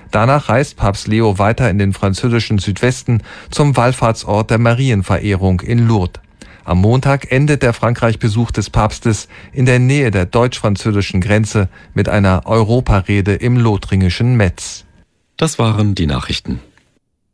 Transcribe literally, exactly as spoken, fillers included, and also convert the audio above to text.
Danach reist Papst Leo weiter in den französischen Südwesten zum Wallfahrtsort der Marienverehrung in Lourdes. Am Montag endet der Frankreich-Besuch des Papstes in der Nähe der deutsch-französischen Grenze mit einer Europarede im lothringischen Metz. Das waren die Nachrichten.